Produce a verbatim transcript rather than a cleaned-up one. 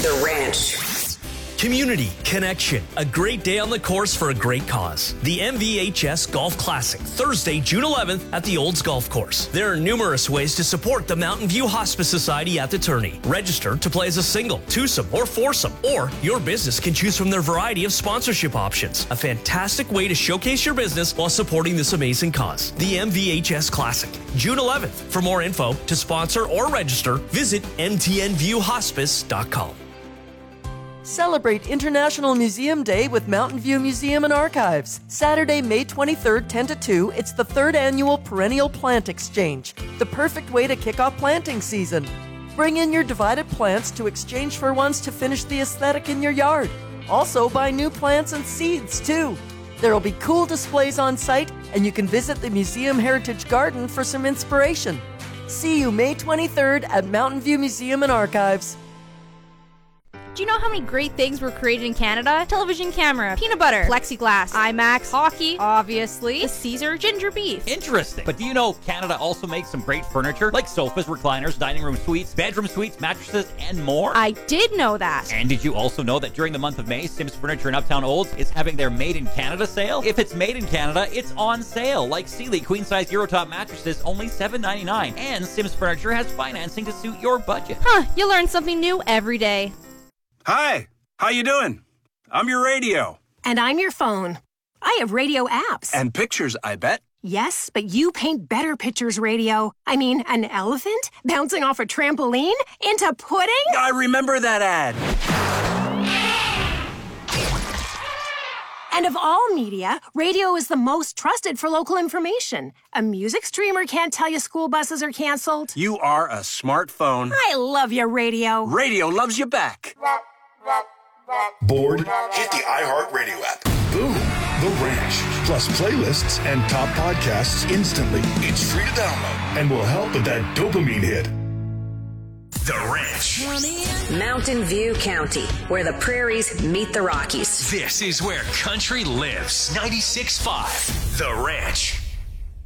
The Ranch. Community, connection, a great day on the course for a great cause. The M V H S Golf Classic, Thursday, June eleventh at the Olds Golf Course. There are numerous ways to support the Mountain View Hospice Society at the tourney. Register to play as a single, twosome, or foursome, or your business can choose from their variety of sponsorship options. A fantastic way to showcase your business while supporting this amazing cause. The M V H S Classic, June eleventh. For more info, to sponsor or register, visit m t n view hospice dot com. Celebrate International Museum Day with Mountain View Museum and Archives. Saturday, May twenty-third, ten to two, it's the third annual Perennial Plant Exchange, the perfect way to kick off planting season. Bring in your divided plants to exchange for ones to finish the aesthetic in your yard. Also, buy new plants and seeds, too. There will be cool displays on site, and you can visit the Museum Heritage Garden for some inspiration. See you May twenty-third at Mountain View Museum and Archives. Do you know how many great things were created in Canada? Television camera, peanut butter, plexiglass, IMAX, hockey, obviously, the Caesar, ginger beef. Interesting. But do you know Canada also makes some great furniture, like sofas, recliners, dining room suites, bedroom suites, mattresses, and more? I did know that. And did you also know that during the month of May, Sims Furniture in Uptown Olds is having their Made in Canada sale? If it's made in Canada, it's on sale, like Sealy queen-size Eurotop mattresses, only seven ninety-nine. And Sims Furniture has financing to suit your budget. Huh, you learn something new every day. Hi, how you doing? I'm your radio. And I'm your phone. I have radio apps. And pictures, I bet. Yes, but you paint better pictures, radio. I mean, an elephant bouncing off a trampoline into pudding? I remember that ad. And of all media, radio is the most trusted for local information. A music streamer can't tell you school buses are canceled. You are a smartphone. I love you, radio. Radio loves you back. Bored? Hit the iHeartRadio app. Boom. The Ranch. Plus playlists and top podcasts instantly. It's free to download and will help with that dopamine hit. The Ranch. Mountain View County, where the prairies meet the Rockies. This is where country lives. ninety-six point five. The Ranch.